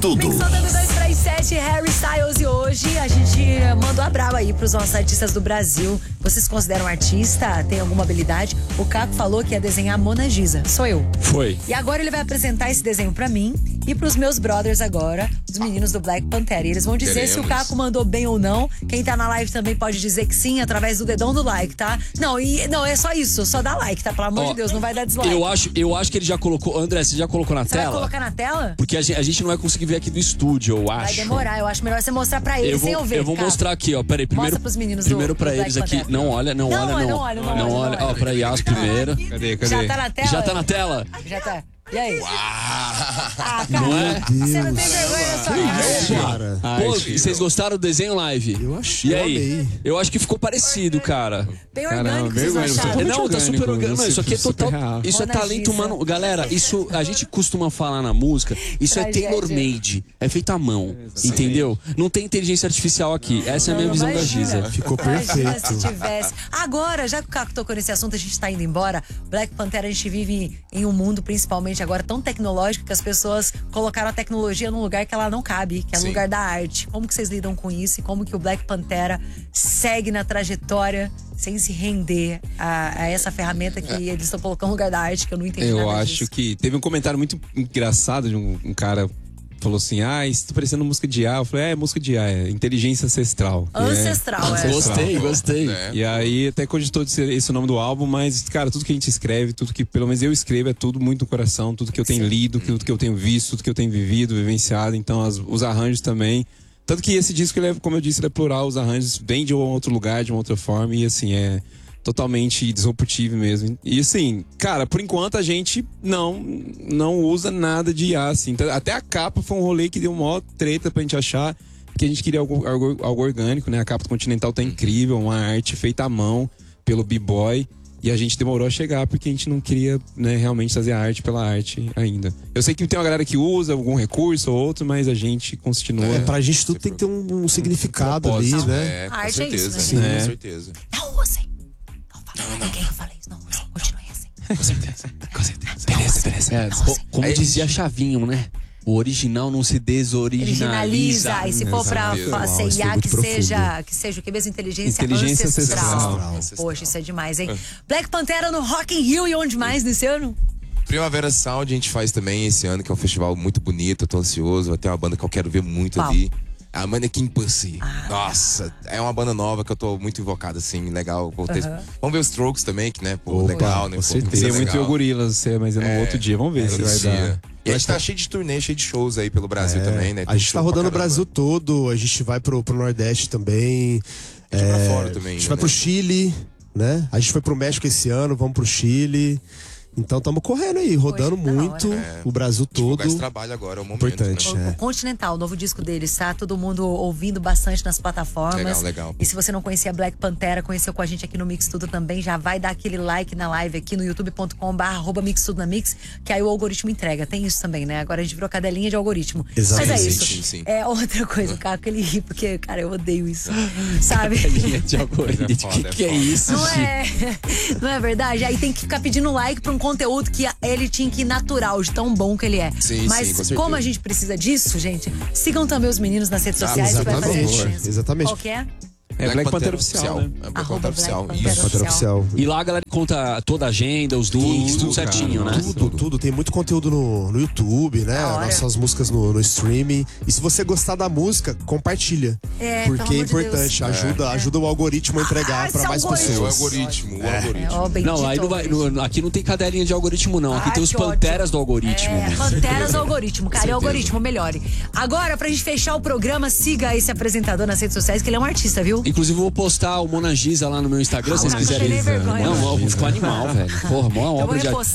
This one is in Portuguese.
tudo. Mix Soltando 2 para as 7, Harry Styles. E hoje a gente mandou a brava aí pros nossos artistas do Brasil. Vocês consideram artista? Tem alguma habilidade? O Caco falou que ia desenhar Mona Lisa. Sou eu. Foi. E agora ele vai apresentar esse desenho pra mim e pros meus brothers agora, os meninos do Black Panther. E eles vão dizer se o Caco mandou bem ou não. Quem tá na live também pode dizer que sim, através do dedão do like, tá? Não, é só isso, só dá like, tá? Pelo amor de Deus, não vai dar dislike. Eu acho que ele já colocou. André, você já colocou na tela? Vai colocar na tela? Porque a gente não vai conseguir ver aqui do estúdio, eu acho. Vai demorar, eu acho melhor você mostrar pra eles sem eu ver. Eu vou Caco. mostrar aqui, ó. Peraí, primeiro. Mostra pros meninos primeiro do pra Black eles aqui. Panther. Não olha. Não olha. Ó, pra Yas primeiro. Cadê? Já tá na tela? Já tá na tela? Já tá. E aí? Ah, cara, Não é? você não tem vergonha na sua cara. Pô, vocês gostaram do desenho live? Eu achei. E aí? Eu acho que ficou parecido, cara. Bem orgânico, vocês vergonha, acharam? Não, tá super orgânico. Não, isso aqui é super total. real. Isso é Mona talento Lisa. humano. Galera, isso a gente costuma falar na música. Isso é Tragédia. tailor-made. É feito à mão. Entendeu? Não tem inteligência artificial aqui. Essa é a minha visão da Giza. Ficou Imagina perfeito. se tivesse. Agora, já que o Caco tocou nesse assunto, a gente tá indo embora. Black Panther, a gente vive em um mundo, principalmente agora, tão tecnológico que as pessoas colocaram a tecnologia num lugar que ela não cabe, que é no lugar da arte. Como que vocês lidam com isso e como que o Black Pantera segue na trajetória sem se render a essa ferramenta que eles estão colocando no lugar da arte, que eu não entendi Eu nada acho disso. que teve um comentário muito engraçado de um cara falou assim: isso tá parecendo música de IA. Eu falei: é música de IA, é inteligência ancestral. Ancestral, é. Gostei. E aí até cogitou de ser esse o nome do álbum, mas, cara, tudo que a gente escreve, tudo que pelo menos eu escrevo, é tudo muito no coração, tudo que eu tenho lido, tudo que eu tenho visto, tudo que eu tenho vivido, vivenciado, então os arranjos também. Tanto que esse disco, ele é, como eu disse, ele é plural, os arranjos vêm de um outro lugar, de uma outra forma, e assim, é totalmente disruptivo mesmo. E assim, cara, por enquanto a gente não usa nada de IA, assim. Até a capa foi um rolê que deu maior treta pra gente achar, porque a gente queria algo orgânico, né? A capa do Continental tá incrível, uma arte feita à mão pelo B-Boy. E a gente demorou a chegar porque a gente não queria, né, realmente fazer a arte pela arte ainda. Eu sei que tem uma galera que usa algum recurso ou outro, mas a gente continua. Pra gente tudo tem que ter um significado ali, né? A arte é isso, né? Sim, É. Com certeza. Não usem. Não falei ninguém que eu falei isso. Não usem. Continuem assim. Com certeza. Beleza. Como dizia Chavinho, né? O original não se desoriginaliza. Originaliza. E se for pra ser Isso foi IA, muito que seja o que mesmo? Inteligência Inteligência ancestral. ancestral. Poxa, isso é demais, hein? Black Pantera no Rock in Rio e onde mais nesse ano? Primavera Sound a gente faz também esse ano, que é um festival muito bonito, eu tô ansioso. Vai ter uma banda que eu quero ver muito Qual? ali. A Mannequin Pussy. Nossa, é uma banda nova que eu tô muito invocado, assim, legal. Vamos ver os Strokes também, que, né, pô, legal, né? com pô, certeza. vai ser Queria muito ver legal. o Gorilas, mas é no outro dia. Vamos ver se vai dar. E a gente tá cheio de turnê, cheio de shows aí pelo Brasil também, né? A Tem gente tá show pra rodando o caramba. Brasil todo, a gente vai pro Nordeste também. Aqui pra fora também. A gente vai pro Chile, né? A gente foi pro México esse ano, vamos pro Chile. Então estamos correndo aí, rodando Poxa, da muito hora. o Brasil todo. Divulgar esse trabalho agora, é o momento. Importante, Né? O Continental, o novo disco deles, tá? Todo mundo ouvindo bastante nas plataformas. Legal. E se você não conhecia Black Pantera, conheceu com a gente aqui no Mix Tudo também, já vai dar aquele like na live aqui no youtube.com/mixtudonamix, que aí o algoritmo entrega. Tem isso também, né? Agora a gente virou cadelinha de algoritmo. Exato. Mas é Sim, isso. sim. É outra coisa, o Caco, ele ri, porque, cara, eu odeio isso. Sabe? De algoritmo. O que é isso, Não Gi? não é verdade? Aí tem que ficar pedindo like pra um conteúdo que ele tinha que ir natural, de tão bom que ele é. Sim, Mas sim, com certeza. como a gente precisa disso, gente, sigam também os meninos nas redes sociais, que vai fazer a Exatamente, diferença. exatamente. Qual que é? É Black Panther oficial, né? É Black Arroba Panther oficial. Black Panther Isso. Pantera oficial. E lá a galera conta toda a agenda, os links, tudo cara. certinho, né? Tudo. Tem muito conteúdo no YouTube, né? Da hora. Nossas músicas no streaming. E se você gostar da música, compartilha. É, pelo Porque é amor de importante, Deus. ajuda o algoritmo a entregar esse pra mais algoritmo. O pessoas. algoritmo, o É, algoritmo. ó, bendito Não, aí não vai, algoritmo. aqui não tem cadelinha de algoritmo, não. Aqui Ai, tem os que ódio. panteras do algoritmo. É, Panteras do algoritmo, cara. E o certeza. algoritmo, melhore. Agora, pra gente fechar o programa, siga esse apresentador nas redes sociais, que ele é um artista, viu? Inclusive, eu vou postar o Mona Giza lá no meu Instagram, se vocês não tem quiserem. nem vergonha. Não, ficou animal, velho. Porra, mó Eu vou obra de arte. repostar.